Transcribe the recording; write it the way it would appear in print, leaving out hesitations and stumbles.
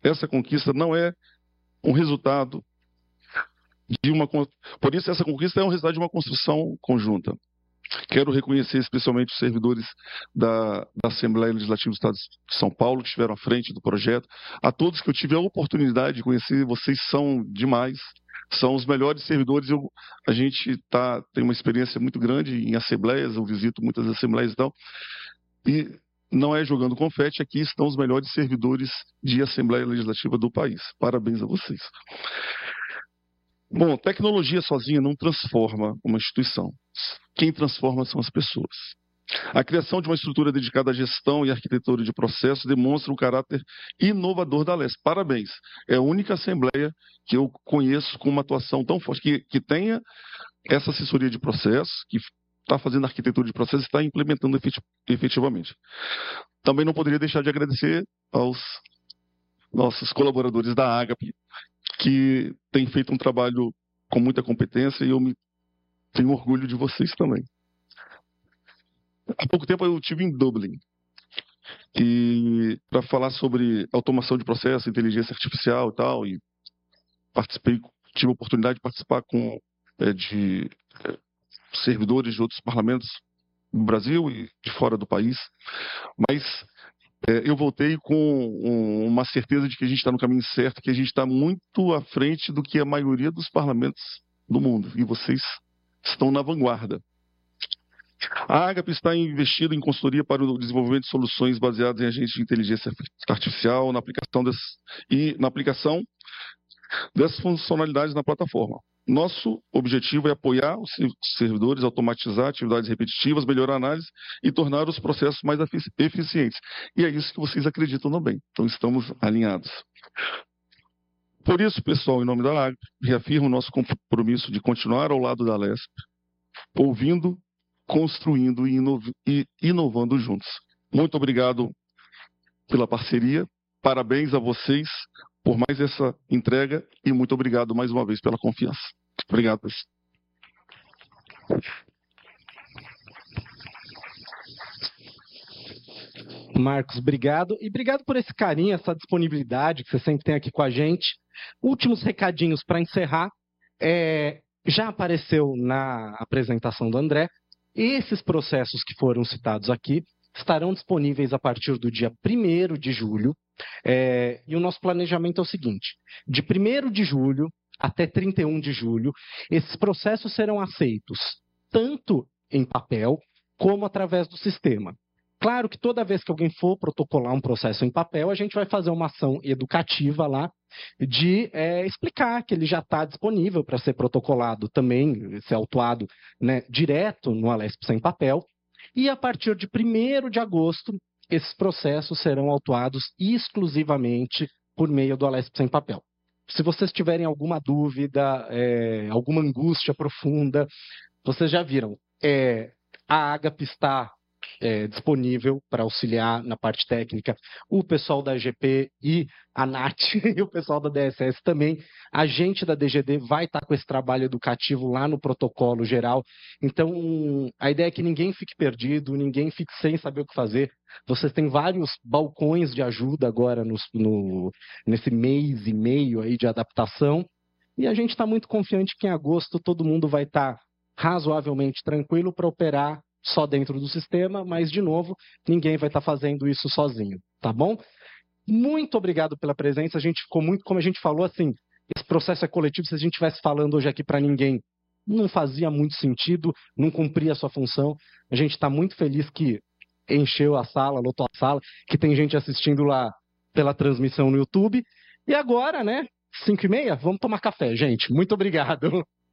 essa conquista não é um resultado de uma... Por isso, essa conquista é um resultado de uma construção conjunta. Quero reconhecer especialmente os servidores da Assembleia Legislativa do Estado de São Paulo, que estiveram à frente do projeto. A todos que eu tive a oportunidade de conhecer, vocês são demais, são os melhores servidores. A gente tem uma experiência muito grande em assembleias, eu visito muitas assembleias e tal, e não é jogando confete, aqui estão os melhores servidores de Assembleia Legislativa do país. Parabéns a vocês. Bom, tecnologia sozinha não transforma uma instituição. Quem transforma são as pessoas. A criação de uma estrutura dedicada à gestão e arquitetura de processos demonstra o caráter inovador da Alesp. Parabéns. É a única assembleia que eu conheço com uma atuação tão forte, que tenha essa assessoria de processos, que está fazendo arquitetura de processos e está implementando efetivamente. Também não poderia deixar de agradecer aos nossos colaboradores da Agape, que têm feito um trabalho com muita competência, e eu tenho orgulho de vocês também. Há pouco tempo eu estive em Dublin para falar sobre automação de processo, inteligência artificial e tal, e tive a oportunidade de participar de servidores de outros parlamentos do Brasil e de fora do país, mas eu voltei com uma certeza de que a gente está no caminho certo, que a gente está muito à frente do que a maioria dos parlamentos do mundo, e vocês estão na vanguarda. A Agape está investindo em consultoria para o desenvolvimento de soluções baseadas em agentes de inteligência artificial na aplicação dessas funcionalidades na plataforma. Nosso objetivo é apoiar os servidores, automatizar atividades repetitivas, melhorar a análise e tornar os processos mais eficientes. E é isso que vocês acreditam também. Então, estamos alinhados. Por isso, pessoal, em nome da Agape, reafirmo o nosso compromisso de continuar ao lado da Alesp, ouvindo, construindo e inovando juntos. Muito obrigado pela parceria. Parabéns a vocês por mais essa entrega e muito obrigado mais uma vez pela confiança. Obrigado. Marcos, obrigado. E obrigado por esse carinho, essa disponibilidade que você sempre tem aqui com a gente. Últimos recadinhos para encerrar. Já apareceu na apresentação do André. Esses processos que foram citados aqui estarão disponíveis a partir do dia 1º de julho. E o nosso planejamento é o seguinte: de 1º de julho até 31 de julho, esses processos serão aceitos tanto em papel como através do sistema. Claro que toda vez que alguém for protocolar um processo em papel, a gente vai fazer uma ação educativa lá de explicar que ele já está disponível para ser protocolado também, ser autuado, né, direto no Alesp sem papel. E a partir de 1º de agosto, esses processos serão autuados exclusivamente por meio do Alesp sem papel. Se vocês tiverem alguma dúvida, alguma angústia profunda, vocês já viram, a Agape está disponível para auxiliar na parte técnica, o pessoal da AGP e a NAT e o pessoal da DSS também. A gente da DGD vai estar com esse trabalho educativo lá no protocolo geral. Então, a ideia é que ninguém fique perdido, ninguém fique sem saber o que fazer. Vocês têm vários balcões de ajuda agora nesse mês e meio aí de adaptação, e a gente está muito confiante que em agosto todo mundo vai estar razoavelmente tranquilo para operar só dentro do sistema, mas, de novo, ninguém vai estar fazendo isso sozinho, tá bom? Muito obrigado pela presença. A gente ficou muito, como a gente falou, assim, esse processo é coletivo. Se a gente estivesse falando hoje aqui para ninguém, não fazia muito sentido, não cumpria a sua função. A gente está muito feliz que encheu a sala, lotou a sala, que tem gente assistindo lá pela transmissão no YouTube. E agora, né, 5h30, vamos tomar café, gente. Muito obrigado.